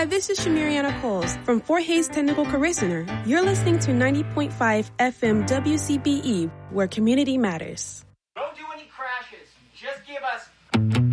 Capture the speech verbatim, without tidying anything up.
Hi, this is Shamiriana Coles from Fort Hays Technical Career Center. You're listening to ninety point five F M W C B E, where community matters. Don't do any crashes. Just give us...